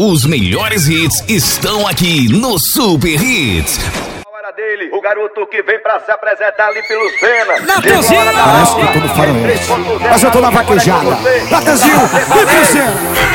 Os melhores hits estão aqui no Super Hits. Dele, o garoto que vem pra se apresentar ali pelo Sena. Natanzinho! Parece que eu tô no faroeste, mas eu tô na vaquejada. Natanzinho, vem pro Sena!